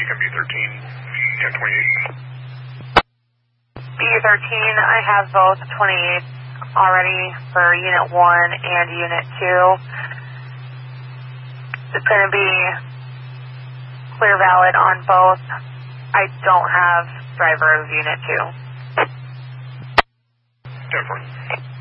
you can B13, yeah, 28. B13, I have both 28 already for Unit 1 and Unit 2. It's going to be clear valid on both. I don't have driver of Unit 2. Different.